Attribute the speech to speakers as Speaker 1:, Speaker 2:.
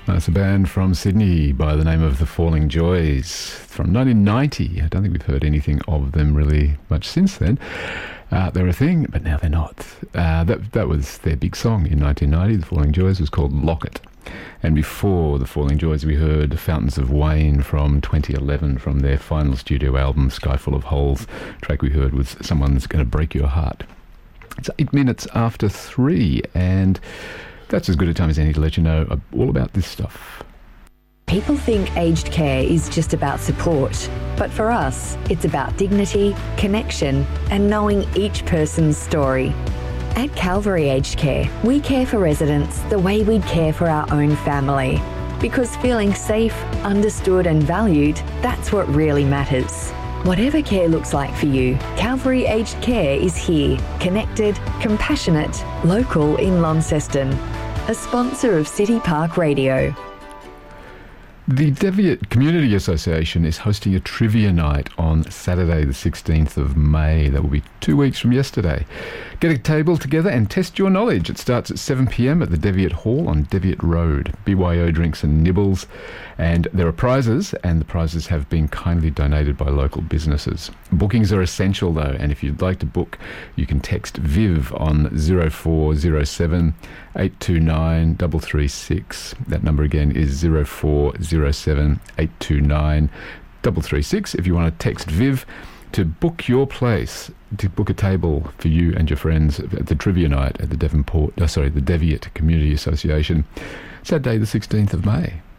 Speaker 1: That's a band from Sydney by the name of The Falling Joys from 1990. I don't think we've heard anything of them really much since then. They're a thing, but now they're not. That was their big song in 1990. The Falling Joys was called Locket. And before The Falling Joys, we heard Fountains of Wayne from 2011 from their final studio album, Sky Full of Holes. The track we heard was Someone's Gonna Break Your Heart. It's 8 minutes after 3, and that's as good a time as any to let you know all about this stuff.
Speaker 2: People think aged care is just about support, but for us, it's about dignity, connection, and knowing each person's story. At Calvary Aged Care, we care for residents the way we'd care for our own family. Because feeling safe, understood, and valued, that's what really matters. Whatever care looks like for you, Calvary Aged Care is here, connected, compassionate, local in Launceston. A sponsor of City Park Radio.
Speaker 1: The Deviate Community Association is hosting a trivia night on Saturday the 16th of May. That will be 2 weeks from yesterday. Get a table together and test your knowledge. It starts at 7 p.m. at the Deviate Hall on Deviate Road. BYO drinks and nibbles. And there are prizes, and the prizes have been kindly donated by local businesses. Bookings are essential though, and if you'd like to book, you can text Viv on 0407 829 336. That number again is 0407 829 336. If you want to text Viv to book your place, to book a table for you and your friends at the trivia night at the Deviate Community Association, Saturday the 16th of May.